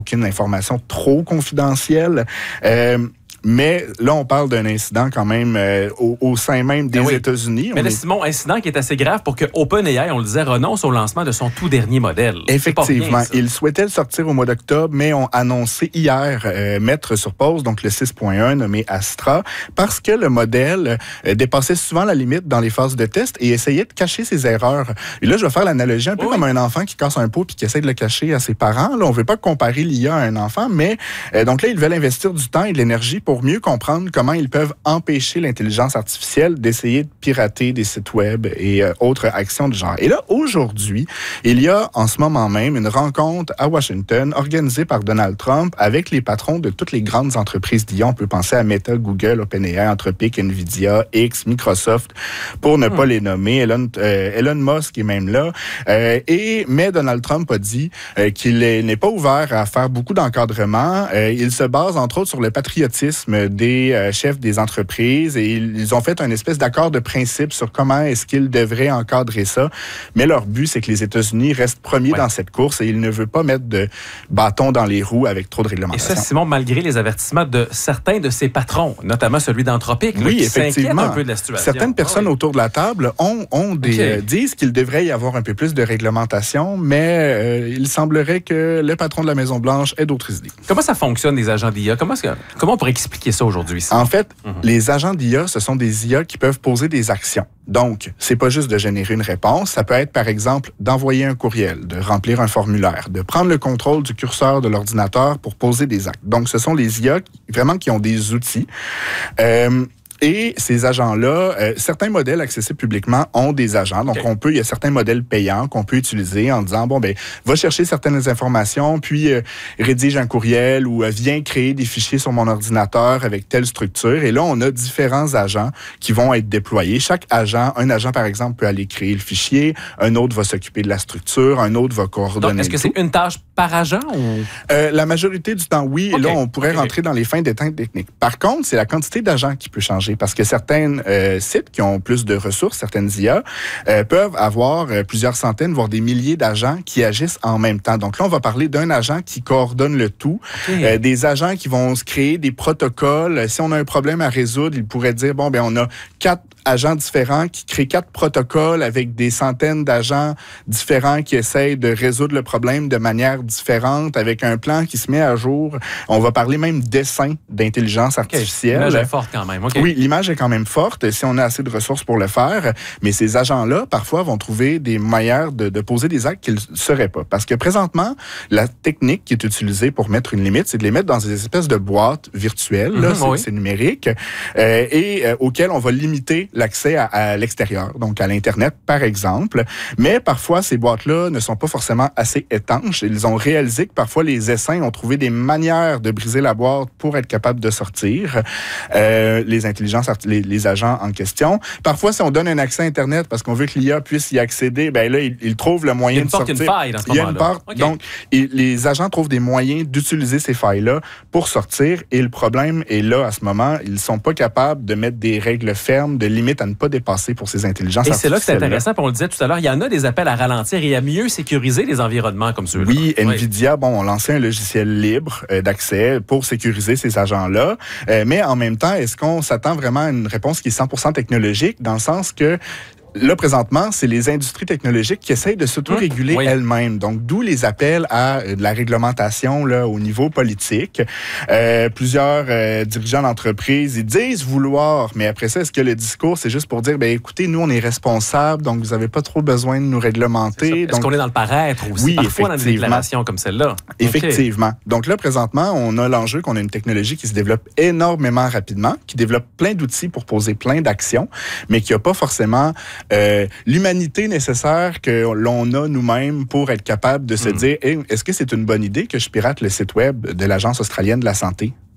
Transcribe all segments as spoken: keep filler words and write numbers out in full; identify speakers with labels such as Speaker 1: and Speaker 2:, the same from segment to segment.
Speaker 1: aucune information trop confidentielle. Euh, Mais là, on parle d'un incident quand même euh, au, au sein même des
Speaker 2: oui.
Speaker 1: États-Unis.
Speaker 2: Mais
Speaker 1: on
Speaker 2: là,
Speaker 1: est...
Speaker 2: Simon, incident qui est assez grave pour que OpenAI, on le disait, renonce au lancement de son tout dernier modèle.
Speaker 1: Effectivement.
Speaker 2: Rien,
Speaker 1: ils souhaitaient le sortir au mois d'octobre, mais ont annoncé hier euh, mettre sur pause donc le six point un nommé Astra parce que le modèle euh, dépassait souvent la limite dans les phases de test et essayait de cacher ses erreurs. Et là, je vais faire l'analogie un peu oui. comme un enfant qui casse un pot puis qui essaie de le cacher à ses parents. Là, on ne veut pas comparer l'I A à un enfant, mais euh, donc là, ils veulent investir du temps et de l'énergie pour mieux comprendre comment ils peuvent empêcher l'intelligence artificielle d'essayer de pirater des sites web et euh, autres actions du genre. Et là, aujourd'hui, il y a en ce moment même une rencontre à Washington organisée par Donald Trump avec les patrons de toutes les grandes entreprises d'I A. On peut penser à Meta, Google, OpenAI, Anthropic, Nvidia, X, Microsoft, pour ne hmm. pas les nommer. Elon, euh, Elon Musk est même là. Euh, et, mais Donald Trump a dit euh, qu'il est, n'est pas ouvert à faire beaucoup d'encadrement. Euh, il se base, entre autres, sur le patriotisme des euh, chefs des entreprises et ils ont fait un espèce d'accord de principe sur comment est-ce qu'ils devraient encadrer ça. Mais leur but, c'est que les États-Unis restent premiers ouais. dans cette course et ils ne veulent pas mettre de bâton dans les roues avec trop de réglementation.
Speaker 2: Et ça, Simon, malgré les avertissements de certains de ses patrons, notamment celui d'Anthropic,
Speaker 1: oui,
Speaker 2: là, qui
Speaker 1: effectivement.
Speaker 2: s'inquiète un peu de la situation.
Speaker 1: Certaines personnes ah, oui. autour de la table ont, ont des, okay. euh, disent qu'il devrait y avoir un peu plus de réglementation, mais euh, il semblerait que le patron de la Maison-Blanche ait d'autres idées.
Speaker 2: Comment ça fonctionne, les agents d'I A? Comment, que, comment on pourrait expliquer ça aujourd'hui?
Speaker 1: En fait, mm-hmm. les agents d'I A, ce sont des I A qui peuvent poser des actions. Donc, c'est pas juste de générer une réponse. Ça peut être, par exemple, d'envoyer un courriel, de remplir un formulaire, de prendre le contrôle du curseur de l'ordinateur pour poser des actes. Donc, ce sont les I A qui, vraiment qui ont des outils. Euh, Et ces agents-là, euh, certains modèles accessibles publiquement ont des agents. Donc, okay. on peut, il y a certains modèles payants qu'on peut utiliser en disant, bon, ben, va chercher certaines informations, puis euh, rédige un courriel ou euh, viens créer des fichiers sur mon ordinateur avec telle structure. Et là, on a différents agents qui vont être déployés. Chaque agent, un agent, par exemple, peut aller créer le fichier, un autre va s'occuper de la structure, un autre va coordonner.
Speaker 2: Donc, est-ce que c'est une tâche par agent ou...
Speaker 1: euh, La majorité du temps, oui. Okay. Et là, on pourrait okay. rentrer dans les fins détails techniques. Par contre, c'est la quantité d'agents qui peut changer. Parce que certains euh, sites qui ont plus de ressources, certaines I A, euh, peuvent avoir euh, plusieurs centaines, voire des milliers d'agents qui agissent en même temps. Donc là, on va parler d'un agent qui coordonne le tout, okay. euh, des agents qui vont se créer des protocoles. Si on a un problème à résoudre, ils pourraient dire, bon, ben on a quatre agents différents qui créent quatre protocoles avec des centaines d'agents différents qui essayent de résoudre le problème de manière différente, avec un plan qui se met à jour. On va parler même d'essais d'intelligence artificielle.
Speaker 2: Okay. L'image est forte quand même. Okay.
Speaker 1: Oui, l'image est quand même forte si on a assez de ressources pour le faire, mais ces agents-là, parfois, vont trouver des manières de, de poser des actes qu'ils ne seraient pas. Parce que présentement, la technique qui est utilisée pour mettre une limite, c'est de les mettre dans des espèces de boîtes virtuelles, mm-hmm, là, c'est, oui. c'est numérique, euh, et euh, auxquelles on va limiter l'accès à, à l'extérieur, donc à l'Internet, par exemple. Mais parfois, ces boîtes-là ne sont pas forcément assez étanches. Ils ont réalisé que parfois, les essaims ont trouvé des manières de briser la boîte pour être capable de sortir euh, les intelligences, les, les agents en question. Parfois, si on donne un accès à Internet parce qu'on veut que l'I A puisse y accéder, ben là, ils, ils trouvent le moyen de sortir.
Speaker 2: Il y a une porte, une faille dans ce
Speaker 1: moment-là. Il y a une porte. Okay. Donc, et les agents trouvent des moyens d'utiliser ces failles-là pour sortir. Et le problème est là, à ce moment, ils ne sont pas capables de mettre des règles fermes, de limites à ne pas dépasser pour ces intelligences
Speaker 2: et
Speaker 1: artificielles.
Speaker 2: Et c'est là que c'est intéressant, puis on le disait tout à l'heure, il y en a des appels à ralentir et à mieux sécuriser les environnements comme ceux-là.
Speaker 1: Oui, Nvidia, oui. bon, on lancé un logiciel libre euh, d'accès pour sécuriser ces agents-là. Euh, mais en même temps, est-ce qu'on s'attend vraiment à une réponse qui est cent pour cent technologique, dans le sens que là, présentement, c'est les industries technologiques qui essayent de s'autoréguler oui. elles-mêmes. Donc, d'où les appels à euh, de la réglementation là, au niveau politique. Euh, plusieurs euh, dirigeants d'entreprises, ils disent vouloir, mais après ça, est-ce que le discours, c'est juste pour dire, ben écoutez, nous, on est responsables, donc vous n'avez pas trop besoin de nous réglementer.
Speaker 2: Est-ce
Speaker 1: donc,
Speaker 2: qu'on est dans le paraître aussi,
Speaker 1: oui,
Speaker 2: parfois dans des déclarations comme celle-là?
Speaker 1: Effectivement. Okay. Donc là, présentement, on a l'enjeu qu'on a une technologie qui se développe énormément rapidement, qui développe plein d'outils pour poser plein d'actions, mais qui n'a pas forcément Euh, l'humanité nécessaire que l'on a nous-mêmes pour être capable de se mm. dire hey, est-ce que c'est une bonne idée que je pirate le site web de l'Agence australienne de la santé?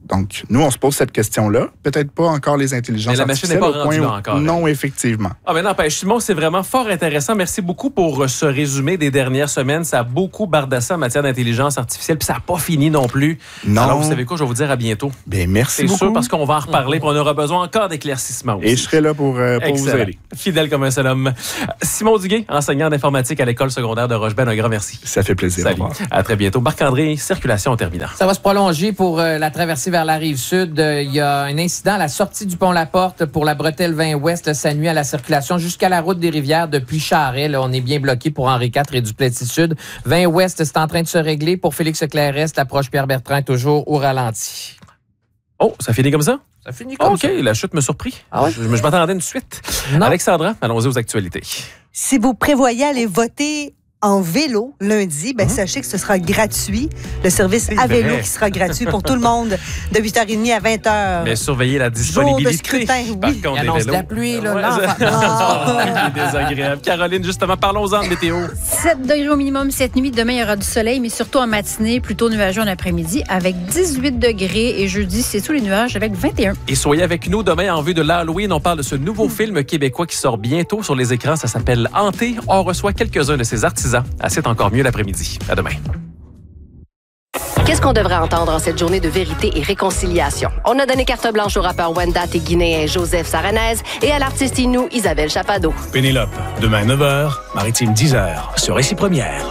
Speaker 1: Donc, nous, on se pose cette question-là. Peut-être pas encore les intelligences
Speaker 2: mais la machine n'est pas rendue là encore.
Speaker 1: Non, effectivement.
Speaker 2: Ah, mais n'empêche, Simon, c'est vraiment fort intéressant. Merci beaucoup pour ce résumé des dernières semaines. Ça a beaucoup bardassé en matière d'intelligence artificielle, puis ça n'a pas fini non plus.
Speaker 1: Non.
Speaker 2: Alors, vous savez quoi, je vais vous dire à bientôt.
Speaker 1: Bien, merci
Speaker 2: c'est
Speaker 1: beaucoup.
Speaker 2: C'est sûr, parce qu'on va en reparler, puis on aura besoin encore d'éclaircissements aussi.
Speaker 1: Et je serai là pour, euh, pour vous aider.
Speaker 2: Fidèle comme un seul homme. Simon Duguay, enseignant d'informatique à l'école secondaire de Rochebelle, un grand merci.
Speaker 1: Ça fait plaisir.
Speaker 2: Salut. À très bientôt. Marc-André, circulation en terminant.
Speaker 3: Ça va se prolonger pour euh, la traversée vers la rive sud. Il euh, y a un incident à la sortie du pont La Porte pour la bretelle vingt ouest. Là, ça nuit à la circulation jusqu'à la route des Rivières depuis Charest. Là, on est bien bloqué pour Henri quatre et Duplessis Sud. vingt ouest, c'est en train de se régler. Pour Félix Clairest, l'approche Pierre-Bertrand est toujours au ralenti.
Speaker 2: Oh, ça finit comme ça?
Speaker 3: Ça finit comme
Speaker 2: oh,
Speaker 3: ça.
Speaker 2: OK, la chute me surprit.
Speaker 3: Ah ouais?
Speaker 2: Je, je m'attendais à une suite. Non. Alexandra, allons-y aux actualités.
Speaker 4: Si vous prévoyez aller voter en vélo lundi, ben, mmh. sachez que ce sera gratuit. Le service à vélo vrai. qui sera gratuit pour tout le monde de huit heures trente à vingt heures.
Speaker 2: Mais surveillez la disponibilité.
Speaker 4: Jour de scrutin, oui.
Speaker 2: Par contre,
Speaker 3: il annonce de la pluie, là.
Speaker 2: Ouais, ça... C'est désagréable. Caroline, justement, parlons-en de météo.
Speaker 5: sept degrés au minimum cette nuit. Demain, il y aura du soleil, mais surtout en matinée, plutôt nuageux en après-midi, avec dix-huit degrés. Et jeudi, c'est sous les nuages avec vingt et un.
Speaker 2: Et soyez avec nous demain en vue de l'Halloween. On parle de ce nouveau mmh. film québécois qui sort bientôt sur les écrans. Ça s'appelle Hanté. On reçoit quelques-uns de ses artisans. C'est encore mieux l'après-midi. À demain.
Speaker 6: Qu'est-ce qu'on devrait entendre en cette journée de vérité et réconciliation? On a donné carte blanche au rappeur Wendat et guinéen Joseph Saranez et à l'artiste Inou Isabelle Chapado.
Speaker 7: Pénélope, demain neuf heures, Maritime dix heures, sur Récit Première.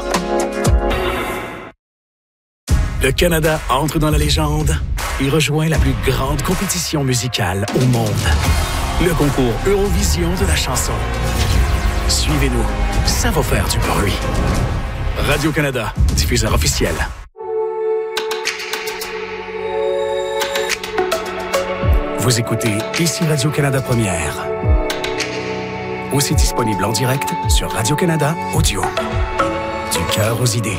Speaker 7: Le Canada entre dans la légende et rejoint la plus grande compétition musicale au monde. Le concours Eurovision de la chanson. Suivez-nous, ça va faire du bruit. Radio-Canada, diffuseur officiel. Vous écoutez ici Radio-Canada Première. Aussi disponible en direct sur Radio-Canada Audio. Du cœur aux idées.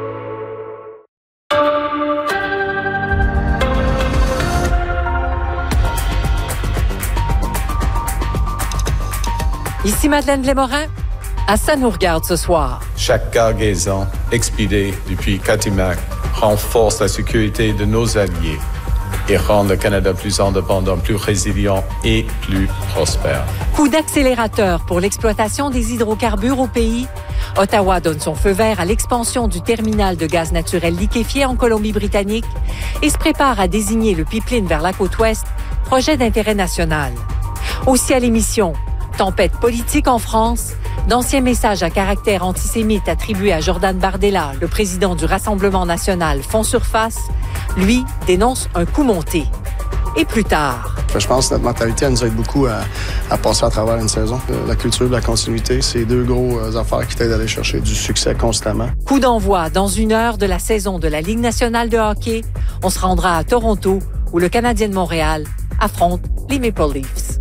Speaker 8: Ici Madeleine Lémorin. À ça nous regarde ce soir.
Speaker 9: Chaque cargaison expédiée depuis Kitimat renforce la sécurité de nos alliés et rend le Canada plus indépendant, plus résilient et plus prospère.
Speaker 8: Coup d'accélérateur pour l'exploitation des hydrocarbures au pays. Ottawa donne son feu vert à l'expansion du terminal de gaz naturel liquéfié en Colombie-Britannique et se prépare à désigner le pipeline vers la côte ouest, projet d'intérêt national. Aussi à l'émission, tempête politique en France, d'anciens messages à caractère antisémite attribués à Jordan Bardella, le président du Rassemblement national, font surface. Lui dénonce un coup monté. Et plus tard...
Speaker 10: Je pense que notre mentalité, elle nous aide beaucoup à, à passer à travers une saison. La culture de la continuité, c'est deux gros affaires qui t'aident à aller chercher du succès constamment.
Speaker 8: Coup d'envoi dans une heure de la saison de la Ligue nationale de hockey. On se rendra à Toronto, où le Canadien de Montréal affronte les Maple Leafs.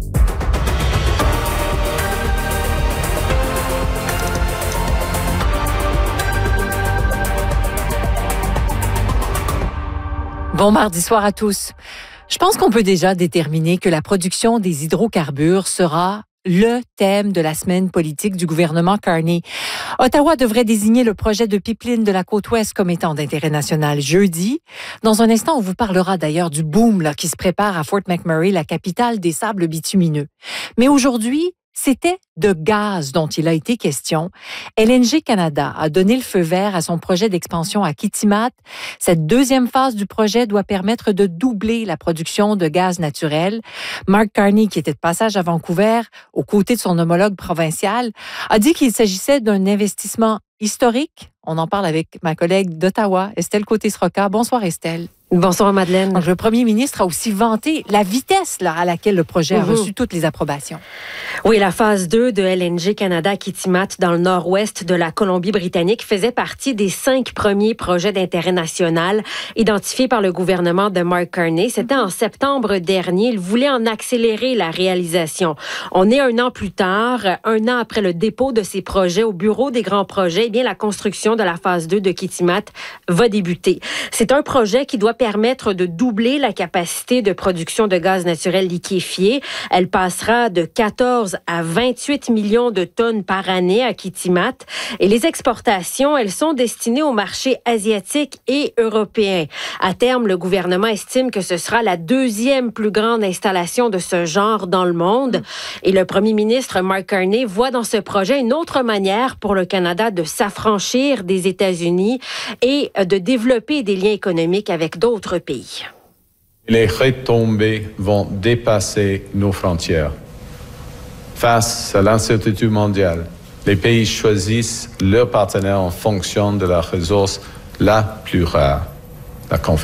Speaker 8: Bon mardi soir à tous. Je pense qu'on peut déjà déterminer que la production des hydrocarbures sera le thème de la semaine politique du gouvernement Carney. Ottawa devrait désigner le projet de pipeline de la côte ouest comme étant d'intérêt national jeudi. Dans un instant, on vous parlera d'ailleurs du boom là, qui se prépare à Fort McMurray, la capitale des sables bitumineux. Mais aujourd'hui, c'était de gaz dont il a été question. L N G Canada a donné le feu vert à son projet d'expansion à Kitimat. Cette deuxième phase du projet doit permettre de doubler la production de gaz naturel. Mark Carney, qui était de passage à Vancouver, aux côtés de son homologue provincial, a dit qu'il s'agissait d'un investissement historique. On en parle avec ma collègue d'Ottawa, Estelle Côté-Sroka. Bonsoir Estelle.
Speaker 11: Bonsoir Madeleine.
Speaker 8: Donc, le premier ministre a aussi vanté la vitesse là, à laquelle le projet a reçu toutes les approbations.
Speaker 11: Oui, la phase deux de L N G Canada Kitimat dans le nord-ouest de la Colombie-Britannique faisait partie des cinq premiers projets d'intérêt national identifiés par le gouvernement de Mark Carney. C'était en septembre dernier. Il voulait en accélérer la réalisation. On est un an plus tard, un an après le dépôt de ces projets au bureau des grands projets. Eh bien, la construction de la phase deux de Kitimat va débuter. C'est un projet qui doit permettre de doubler la capacité de production de gaz naturel liquéfié. Elle passera de quatorze à vingt-huit millions de tonnes par année à Kitimat. Et les exportations, elles sont destinées au marché asiatique et européen. À terme, le gouvernement estime que ce sera la deuxième plus grande installation de ce genre dans le monde. Et le premier ministre Mark Carney voit dans ce projet une autre manière pour le Canada de s'affranchir des États-Unis et de développer des liens économiques avec d'autres pays.
Speaker 9: Les retombées vont dépasser nos frontières. Face à l'incertitude mondiale, les pays choisissent leurs partenaires en fonction de la ressource la plus rare, la confiance.